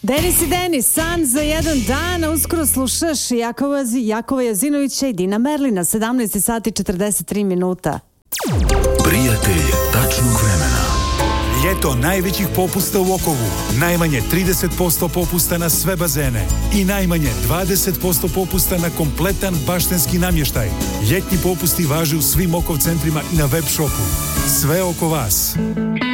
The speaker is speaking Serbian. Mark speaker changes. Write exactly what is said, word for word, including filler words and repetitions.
Speaker 1: Denis i Denis, san za jedan dan. Uskoro slušaš Jakova, Jakova Jazinovića i Dina Merlina. sedamnaest sati četrdeset tri minuta.
Speaker 2: Prijatelj tačnog vremena.
Speaker 3: Ljeto najvećih popusta u Okovu. Najmanje trideset posto popusta na sve bazene. I najmanje dvadeset posto popusta na kompletan baštenski namještaj. Ljetni popusti važe u svim Okov centrima i na web shopu. Sve oko vas.